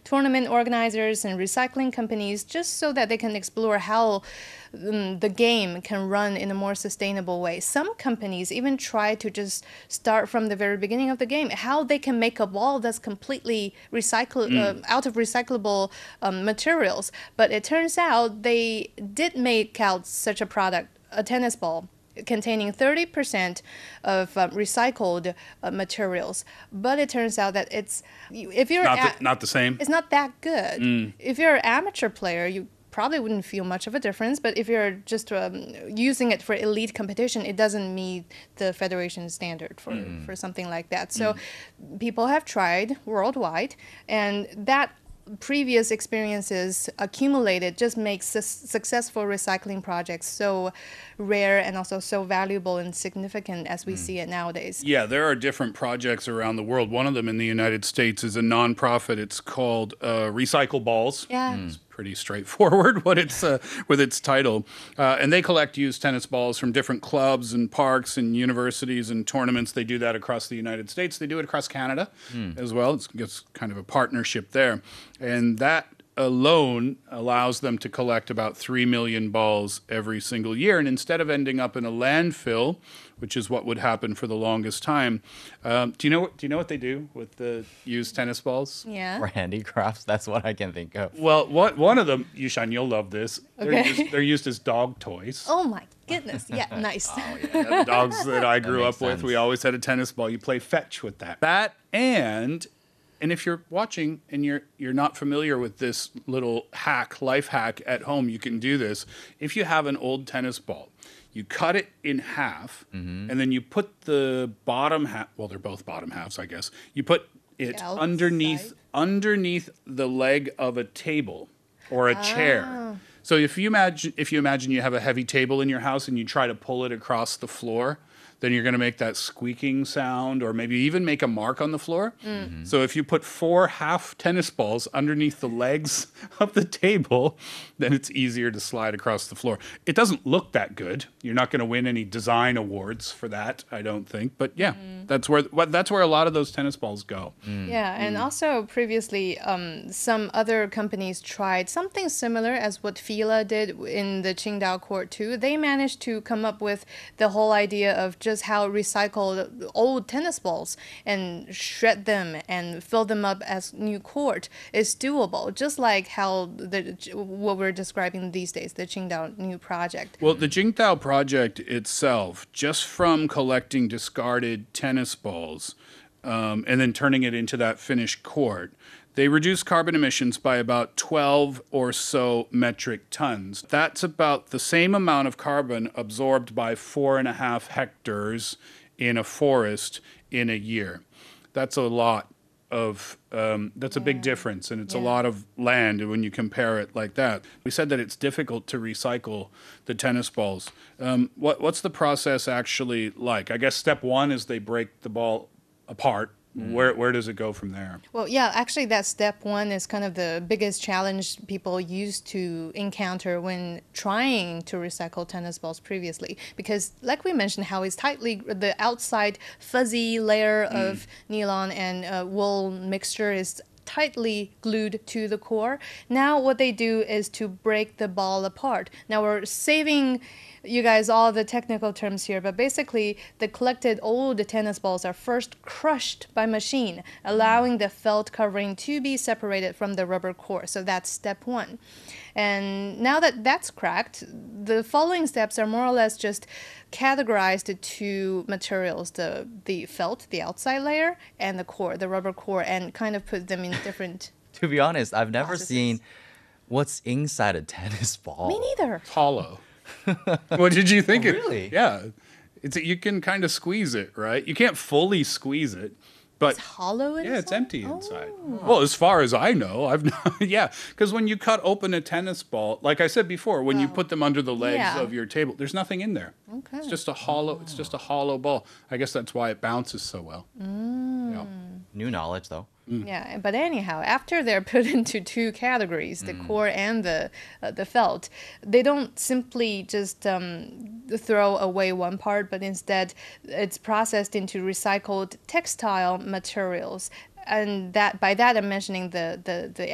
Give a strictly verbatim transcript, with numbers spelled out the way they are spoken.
tournament organizers and recycling companies just so that they can explore how um, the game can run in a more sustainable way. Some companies even try to just start from the very beginning of the game, how they can make a ball that's completely recycle mm. uh, out of recyclable um, materials. But it turns out they did make out such a product, a tennis ball, containing thirty percent of um, recycled uh, materials. But it turns out that it's, if you're not the, not the same. It's not that good. Mm. If you're an amateur player, you probably wouldn't feel much of a difference, but if you're just um, using it for elite competition, it doesn't meet the federation standard for, mm. for something like that. So mm. people have tried worldwide, and that previous experiences accumulated just makes su- successful recycling projects so rare and also so valuable and significant as we mm. see it nowadays. Yeah, there are different projects around the world. One of them in the United States is a nonprofit. It's called uh, Recycle Balls. Yeah. Mm. Pretty straightforward what it's uh, with its title, uh, and they collect used tennis balls from different clubs and parks and universities and tournaments. They do that across the United States. They do it across Canada mm. as well. It's, it's kind of a partnership there, and that alone allows them to collect about three million balls every single year. And instead of ending up in a landfill, which is what would happen for the longest time, um, do you know what do you know what they do with the used tennis balls? Yeah, for handicrafts. That's what I can think of. Well, what one of them, Yushan, you'll love this. Okay. They're used, they're used as dog toys. Oh my goodness! Yeah, nice. Oh, yeah. The dogs that I grew up sense. with, we always had a tennis ball. You play fetch with that. That and. And if you're watching and you're you're not familiar with this little hack, life hack at home, you can do this. If you have an old tennis ball, you cut it in half, mm-hmm. and then you put the bottom half, well, they're both bottom halves, I guess. You put it Outside. underneath underneath the leg of a table or a ah. chair. So if you imagine if you imagine you have a heavy table in your house and you try to pull it across the floor, then you're going to make that squeaking sound or maybe even make a mark on the floor. Mm-hmm. So if you put four half tennis balls underneath the legs of the table, then it's easier to slide across the floor. It doesn't look that good. You're not going to win any design awards for that, I don't think. But yeah, mm. that's where that's where a lot of those tennis balls go. Mm. Yeah, and mm. also previously um, some other companies tried something similar as what Fila did in the Qingdao court too. They managed to come up with the whole idea of just how recycled old tennis balls and shred them and fill them up as new court is doable, just like how the what we're describing these days, the Qingdao new project. Well, the Qingdao project itself, just from collecting discarded tennis balls um, and then turning it into that finished court, they reduce carbon emissions by about twelve or so metric tons. That's about the same amount of carbon absorbed by four and a half hectares in a forest in a year. That's a lot of, um, that's yeah. a big difference, and it's yeah. a lot of land when you compare it like that. We said that it's difficult to recycle the tennis balls. Um, what, what's the process actually like? I guess step one is they break the ball apart. Where where does it go from there? Well, yeah, actually that step one is kind of the biggest challenge people used to encounter when trying to recycle tennis balls previously. Because like we mentioned, how it's tightly, the outside fuzzy layer mm. of nylon and uh, wool mixture is tightly glued to the core. Now what they do is to break the ball apart. Now we're saving you guys all the technical terms here, but basically the collected old tennis balls are first crushed by machine, allowing the felt covering to be separated from the rubber core. So that's step one. And now that that's cracked, the following steps are more or less just categorized to materials, the the felt, the outside layer, and the core, the rubber core, and kind of put them in different To be honest, I've never processes. seen what's inside a tennis ball. Me neither. It's hollow. What did you think? Oh, it, really? Yeah. It's you can kind of squeeze it, right? You can't fully squeeze it, but it's hollow inside? Yeah, it's empty oh. inside. Well, as far as I know, I've not, yeah, because when you cut open a tennis ball, like I said before, when oh. you put them under the legs yeah. of your table, there's nothing in there. Okay. It's just a hollow. It's just a hollow ball. I guess that's why it bounces so well. Mm. Yeah. New knowledge, though. Mm. Yeah, but anyhow, after they're put into two categories, the mm. core and the uh, the felt, they don't simply just um, throw away one part, but instead it's processed into recycled textile materials. And that by that I'm mentioning the the the